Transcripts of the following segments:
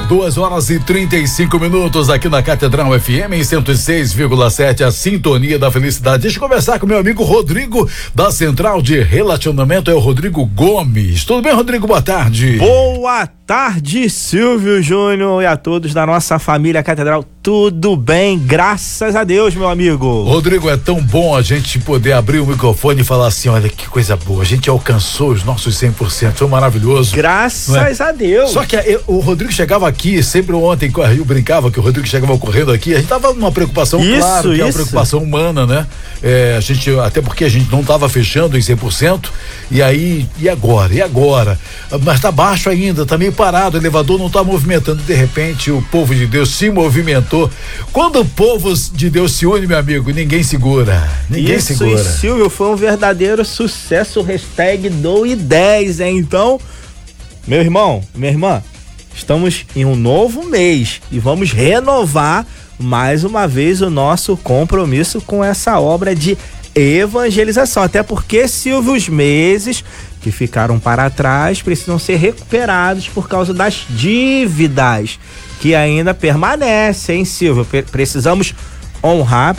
2h35 aqui na Catedral FM em 106,7, a sintonia da felicidade. Deixa eu conversar com meu amigo Rodrigo da Central de Relacionamento, é o Rodrigo Gomes. Tudo bem, Rodrigo? Boa tarde. Boa tarde, Silvio Júnior, e a todos da nossa família Catedral. Tudo bem, graças a Deus, meu amigo. Rodrigo, é tão bom a gente poder abrir o microfone e falar assim, olha que coisa boa, a gente alcançou os nossos 100%, foi maravilhoso. Graças a Deus. Só que o Rodrigo chegava aqui, sempre ontem eu brincava que o Rodrigo chegava correndo aqui, a gente tava numa preocupação, claro, que é uma preocupação humana, né? A gente, até porque a gente não tava fechando em 100%, e aí, e agora? Mas tá baixo ainda, tá meio parado, o elevador não tá movimentando, de repente o povo de Deus se movimentou. Quando o povo de Deus se une, meu amigo, ninguém segura. Ninguém segura. Isso, Silvio, foi um verdadeiro sucesso, #doe10, hein? Então, meu irmão, minha irmã, estamos em um novo mês e vamos renovar mais uma vez o nosso compromisso com essa obra de evangelização, até porque, Silvio, os meses que ficaram para trás precisam ser recuperados por causa das dívidas que ainda permanecem, hein, Silvio? Precisamos honrar,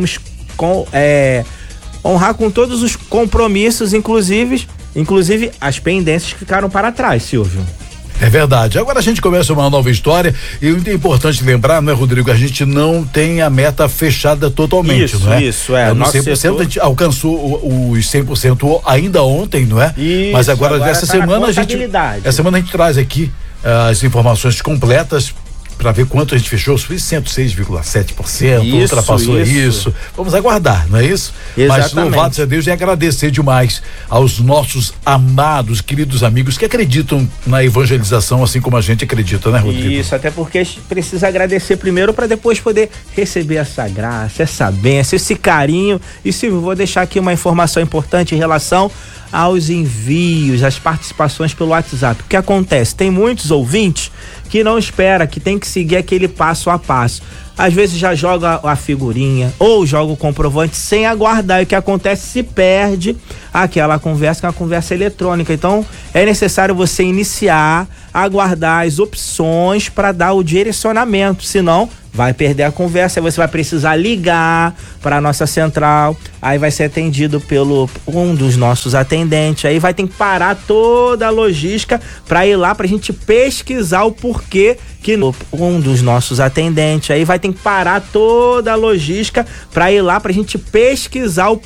honrar com todos os compromissos, inclusive as pendências que ficaram para trás, Silvio. É verdade. Agora a gente começa uma nova história e é importante lembrar, né, Rodrigo? A gente não tem a meta fechada totalmente, não é? Isso, é. No 100% a gente alcançou os 100% ainda ontem, não é? Isso, mas agora essa tá semana essa semana a gente traz aqui as informações completas para ver quanto a gente fechou, 106,7%, ultrapassou isso. Vamos aguardar, não é isso? Exatamente. Mas louvado seja Deus e agradecer demais aos nossos amados, queridos amigos que acreditam na evangelização, assim como a gente acredita, né, Rodrigo? Isso, até porque a gente precisa agradecer primeiro para depois poder receber essa graça, essa bênção, esse carinho. E Silvio, vou deixar aqui uma informação importante em relação aos envios, às participações pelo WhatsApp. O que acontece? Tem muitos ouvintes que não espera, que tem que seguir aquele passo a passo. Às vezes já joga a figurinha ou joga o comprovante sem aguardar. E o que acontece? Se perde aquela conversa, que é uma conversa eletrônica. Então é necessário você iniciar, aguardar as opções para dar o direcionamento, senão vai perder a conversa. Aí você vai precisar ligar para a nossa central, aí vai ser atendido pelo um dos nossos atendentes, aí vai ter que parar toda a logística para ir lá pra gente pesquisar o porquê que um dos nossos atendentes, aí vai ter que parar toda a logística para ir lá pra gente pesquisar o